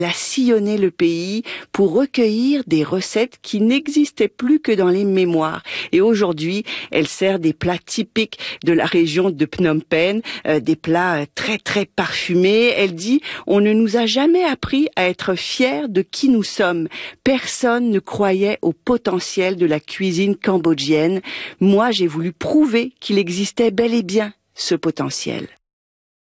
Elle a sillonné le pays pour recueillir des recettes qui n'existaient plus que dans les mémoires. Et aujourd'hui, elle sert des plats typiques de la région de Phnom Penh, des plats très très parfumés. Elle dit « On ne nous a jamais appris à être fiers de qui nous sommes. Personne ne croyait au potentiel de la cuisine cambodgienne. Moi, j'ai voulu prouver qu'il existait bel et bien ce potentiel. »